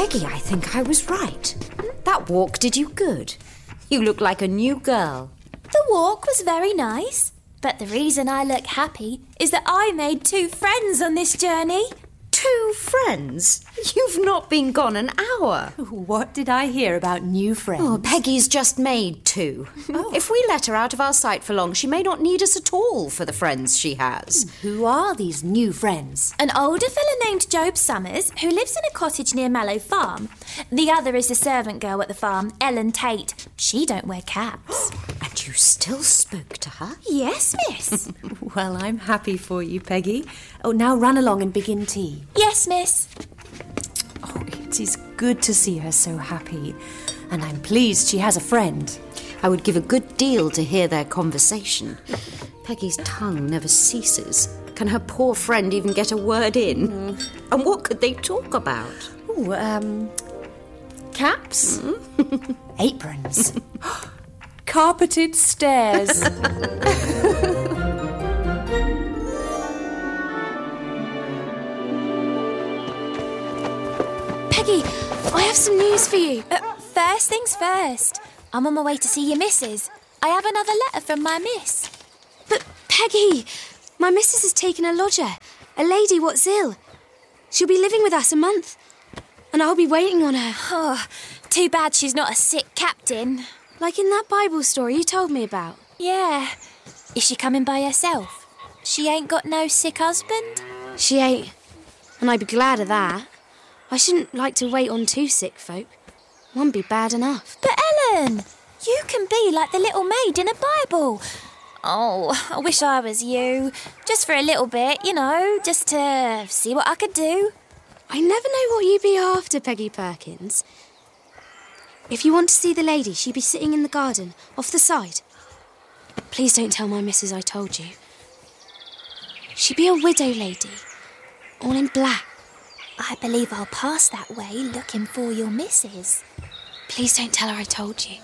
Peggy, I think I was right. That walk did you good. You look like a new girl. The walk was very nice, but the reason I look happy is that I made 2 friends on this journey. 2 friends? You've not been gone an hour. What did I hear about new friends? Oh, Peggy's just made 2. If we let her out of our sight for long, she may not need us at all for the friends she has. Who are these new friends? An older fella named Job Summers, who lives in a cottage near Mallow Farm. The other is the servant girl at the farm, Ellen Tate. She don't wear caps. And you still spoke to her? Yes, miss. Well, I'm happy for you, Peggy. Oh, now run along and begin tea. Yes, miss. Oh, it is good to see her so happy. And I'm pleased she has a friend. I would give a good deal to hear their conversation. Peggy's tongue never ceases. Can her poor friend even get a word in? And what could they talk about? Caps? Aprons. Carpeted stairs. Peggy, I have some news for you. First things first. I'm on my way to see your missus. I have another letter from my miss. But, Peggy, my missus has taken a lodger, a lady what's ill. She'll be living with us a month, and I'll be waiting on her. Oh, too bad she's not a sick captain. Like in that Bible story you told me about. Yeah. Is she coming by herself? She ain't got no sick husband? She ain't, and I'd be glad of that. I shouldn't like to wait on 2 sick folk. One be bad enough. But Ellen, you can be like the little maid in a Bible. Oh, I wish I was you. Just for a little bit, just to see what I could do. I never know what you be after, Peggy Perkins. If you want to see the lady, she be sitting in the garden, off the side. Please don't tell my missus I told you. She be a widow lady, all in black. I believe I'll pass that way looking for your missus. Please don't tell her I told you.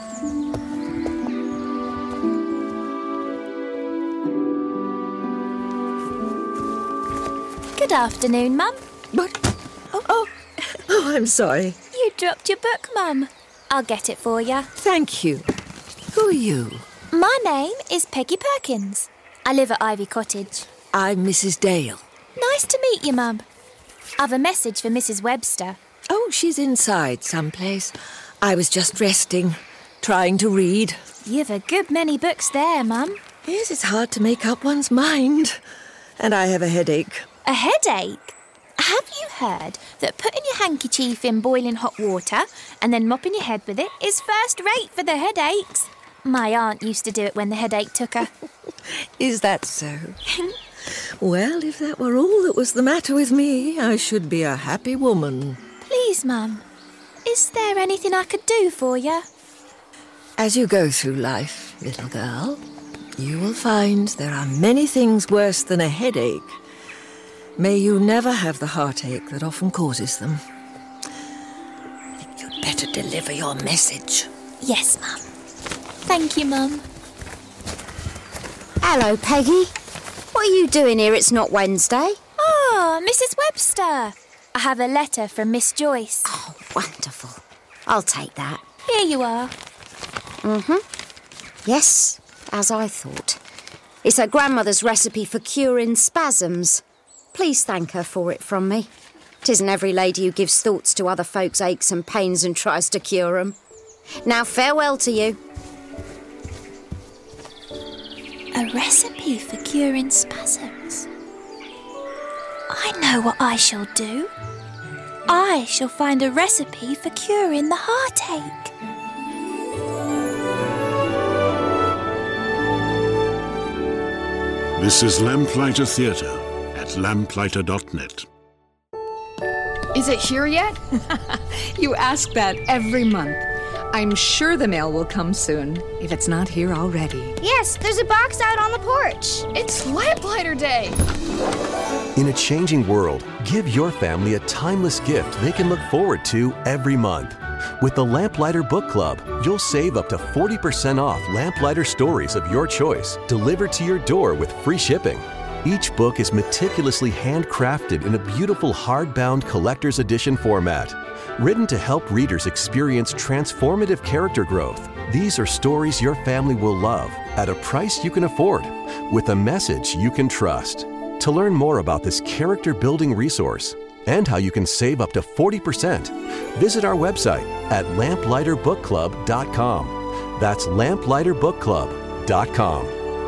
Good afternoon, Mum. What? Oh, I'm sorry. You dropped your book, Mum. I'll get it for you. Thank you. Who are you? My name is Peggy Perkins. I live at Ivy Cottage. I'm Mrs. Dale. Nice to meet you, Mum. I've a message for Mrs. Webster. Oh, she's inside someplace. I was just resting, trying to read. You've a good many books there, Mum. Yes, it's hard to make up one's mind. And I have a headache. A headache? Have you heard that putting your handkerchief in boiling hot water and then mopping your head with it is first rate for the headaches? My aunt used to do it when the headache took her. Is that so? Well, if that were all that was the matter with me, I should be a happy woman. Please, Mum, is there anything I could do for you? As you go through life, little girl, you will find there are many things worse than a headache. May you never have the heartache that often causes them. I think you'd better deliver your message. Yes, Mum. Thank you, Mum. Hello, Peggy. What are you doing here? It's not Wednesday. Oh, Mrs. Webster. I have a letter from Miss Joyce. Oh, wonderful. I'll take that. Here you are. Yes, as I thought. It's her grandmother's recipe for curing spasms. Please thank her for it from me. 'Tisn't every lady who gives thoughts to other folks' aches and pains and tries to cure 'em. Now, farewell to you. A recipe for curing spasms. I know what I shall do. I shall find a recipe for curing the heartache. This is Lamplighter Theatre at lamplighter.net. Is it here yet? You ask that every month. I'm sure the mail will come soon, if it's not here already. Yes, there's a box out on the porch. It's Lamplighter Day! In a changing world, give your family a timeless gift they can look forward to every month. With the Lamplighter Book Club, you'll save up to 40% off Lamplighter stories of your choice, delivered to your door with free shipping. Each book is meticulously handcrafted in a beautiful hardbound collector's edition format. Written to help readers experience transformative character growth, these are stories your family will love at a price you can afford, with a message you can trust. To learn more about this character-building resource and how you can save up to 40%, visit our website at lamplighterbookclub.com. That's lamplighterbookclub.com.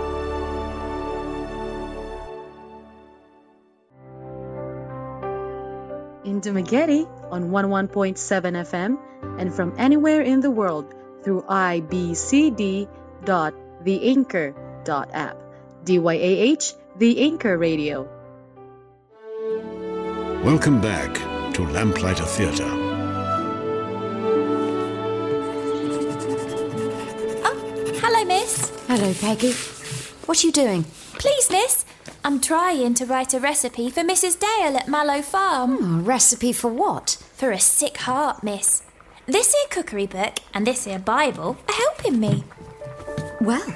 In Dumaguete on 11.7 FM and from anywhere in the world through ibcd.theanchor.app. DYAH, The Anchor Radio. Welcome back to Lamplighter Theatre. Oh, hello, miss. Hello, Peggy. What are you doing? Please, miss, I'm trying to write a recipe for Mrs. Dale at Mallow Farm. A recipe for what? For a sick heart, miss. This here cookery book and this here Bible are helping me. Well,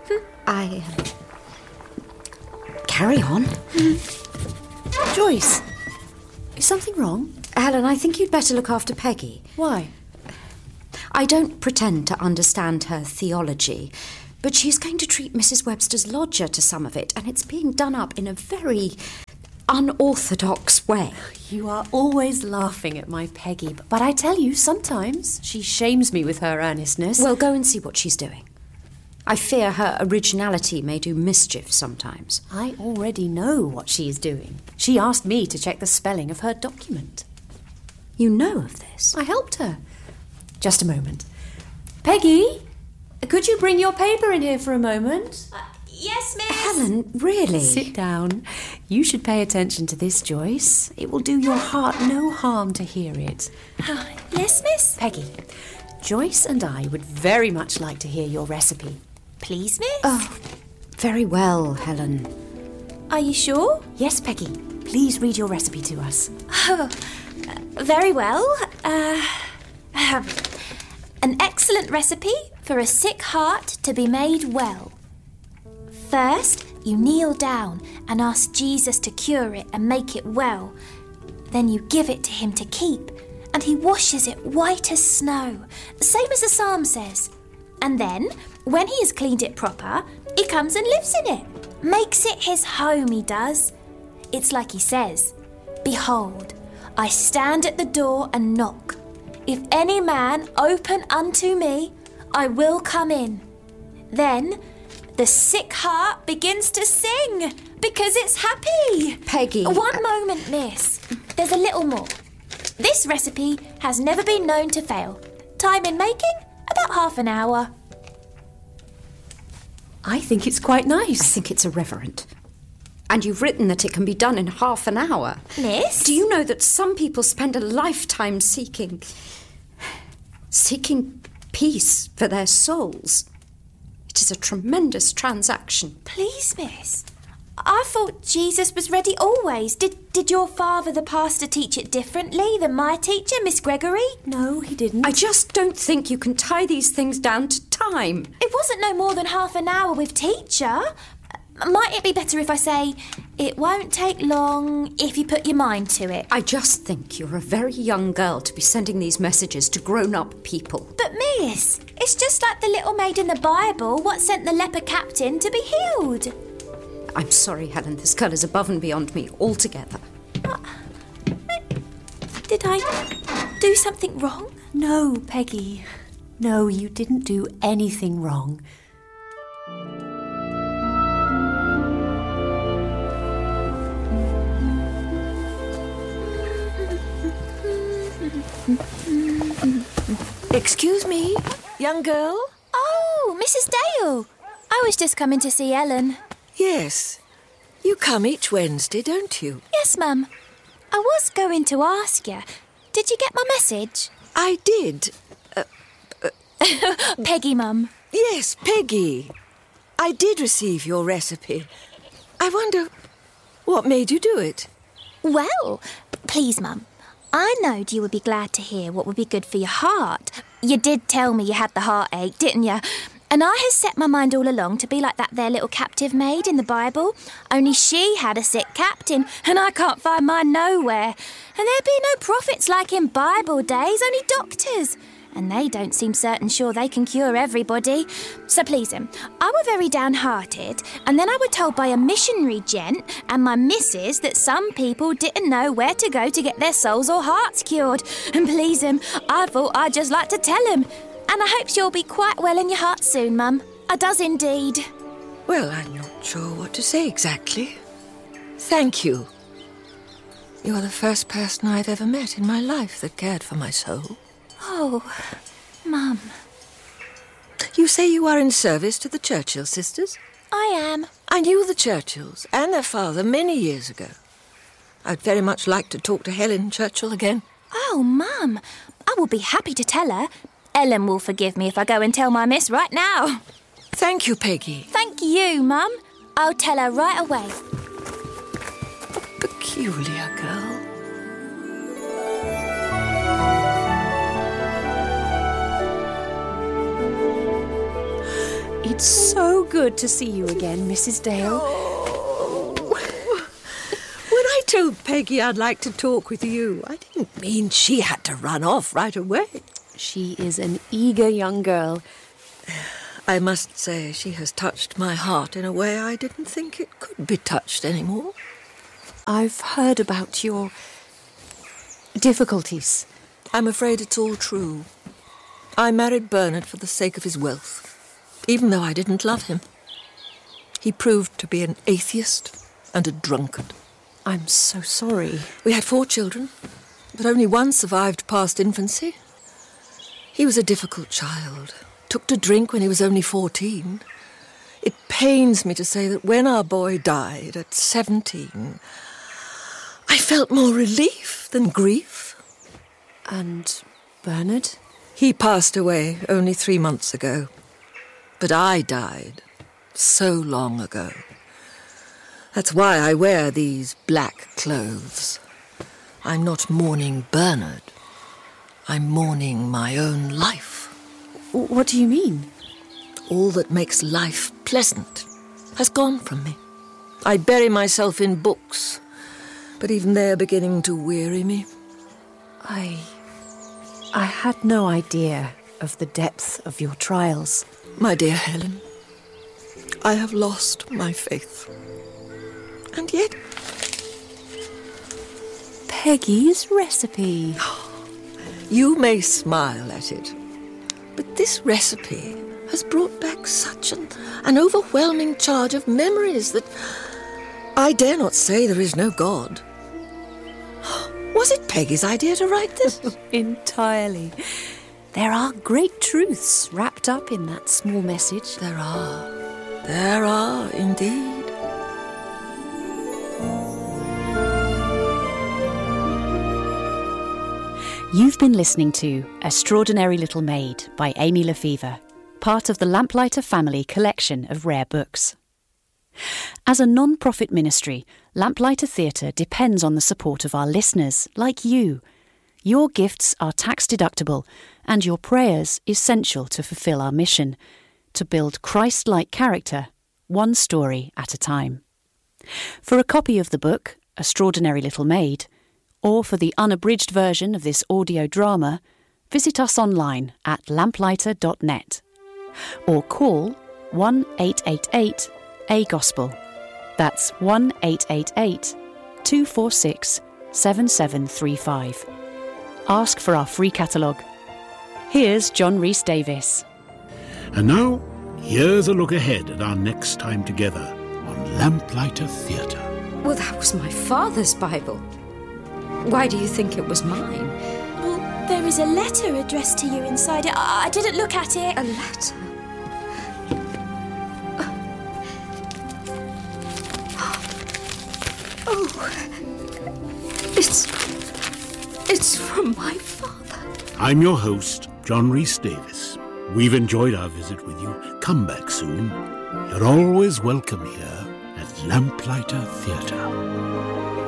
carry on. Joyce, is something wrong? Helen, I think you'd better look after Peggy. Why? I don't pretend to understand her theology, but she's going to treat Mrs. Webster's lodger to some of it, and it's being done up in a very unorthodox way. You are always laughing at my Peggy, but I tell you, sometimes she shames me with her earnestness. Well, go and see what she's doing. I fear her originality may do mischief sometimes. I already know what she is doing. She asked me to check the spelling of her document. You know of this? I helped her. Just a moment. Peggy, could you bring your paper in here for a moment? Yes, miss. Helen, really? Sit down. You should pay attention to this, Joyce. It will do your heart no harm to hear it. Yes, miss. Peggy, Joyce and I would very much like to hear your recipe. Please, miss. Oh, very well, Helen. Are you sure? Yes, Peggy. Please read your recipe to us. Oh, very well. An excellent recipe for a sick heart to be made well. First, you kneel down and ask Jesus to cure it and make it well. Then you give it to him to keep, and he washes it white as snow, same as the psalm says. And then, when he has cleaned it proper, he comes and lives in it. Makes it his home, he does. It's like he says, "Behold, I stand at the door and knock. If any man open unto me, I will come in." Then the sick heart begins to sing because it's happy. Peggy. One moment, miss. There's a little more. This recipe has never been known to fail. Time in making, about half an hour. I think it's quite nice. I think it's irreverent. And you've written that it can be done in half an hour. Miss? Do you know that some people spend a lifetime seeking peace for their souls? It is a tremendous transaction. Please, miss. I thought Jesus was ready always. Did your father, the pastor, teach it differently than my teacher, Miss Gregory? No, he didn't. I just don't think you can tie these things down to time. It wasn't no more than half an hour with teacher. Might it be better if I say, it won't take long if you put your mind to it? I just think you're a very young girl to be sending these messages to grown-up people. But miss, it's just like the little maid in the Bible what sent the leper captain to be healed. I'm sorry, Helen, this girl is above and beyond me altogether. Did I do something wrong? No, Peggy. No, you didn't do anything wrong. Excuse me, young girl? Oh, Mrs. Dale. I was just coming to see Ellen. Yes. You come each Wednesday, don't you? Yes, Mum. I was going to ask you, did you get my message? I did. Peggy, Mum. Yes, Peggy. I did receive your recipe. I wonder, what made you do it? Well, please, Mum. I knowed you would be glad to hear what would be good for your heart. You did tell me you had the heartache, didn't you? And I has set my mind all along to be like that there little captive maid in the Bible, only she had a sick captain, and I can't find mine nowhere. And there be no prophets like in Bible days, only doctors. And they don't seem certain sure they can cure everybody. So please I were very downhearted, and then I were told by a missionary gent and my missus that some people didn't know where to go to get their souls or hearts cured. And please I thought I'd just like to tell 'em. And I hopes you'll be quite well in your heart soon, Mum. I does indeed. Well, I'm not sure what to say exactly. Thank you. You are the first person I've ever met in my life that cared for my soul. Oh, Mum. You say you are in service to the Churchill sisters? I am. I knew the Churchills and their father many years ago. I'd very much like to talk to Helen Churchill again. Oh, Mum, I will be happy to tell her. Ellen will forgive me if I go and tell my miss right now. Thank you, Peggy. Thank you, Mum. I'll tell her right away. A peculiar girl. It's so good to see you again, Mrs. Dale. Oh. When I told Peggy I'd like to talk with you, I didn't mean she had to run off right away. She is an eager young girl. I must say she has touched my heart in a way I didn't think it could be touched anymore. I've heard about your difficulties. I'm afraid it's all true. I married Bernard for the sake of his wealth, even though I didn't love him. He proved to be an atheist and a drunkard. I'm so sorry. We had 4 children, but only one survived past infancy. He was a difficult child, took to drink when he was only 14. It pains me to say that when our boy died at 17, I felt more relief than grief. And Bernard? He passed away only 3 months ago. But I died so long ago. That's why I wear these black clothes. I'm not mourning Bernard. I'm mourning my own life. What do you mean? All that makes life pleasant has gone from me. I bury myself in books, but even they're beginning to weary me. I had no idea of the depth of your trials. My dear Helen, I have lost my faith. And yet... Peggy's recipe. You may smile at it, but this recipe has brought back such an overwhelming charge of memories that I dare not say there is no God. Was it Peggy's idea to write this? Entirely. There are great truths wrapped up in that small message. There are. There are, indeed. You've been listening to Extraordinary Little Maid by Amy Lefevre, part of the Lamplighter Family collection of rare books. As a non-profit ministry, Lamplighter Theatre depends on the support of our listeners, like you. Your gifts are tax-deductible, and your prayers essential to fulfil our mission, to build Christ-like character, one story at a time. For a copy of the book, Extraordinary Little Maid, or for the unabridged version of this audio drama, visit us online at lamplighter.net or call 1-888-A-GOSPEL. That's 1-888-246-7735. Ask for our free catalogue. Here's John Rhys Davies. And now, here's a look ahead at our next time together on Lamplighter Theatre. Well, that was my father's Bible. Why do you think it was mine? Well, there is a letter addressed to you inside it. I didn't look at it. A letter? Oh, it's from my father. I'm your host, John Rhys Davies. We've enjoyed our visit with you. Come back soon. You're always welcome here at Lamplighter Theatre.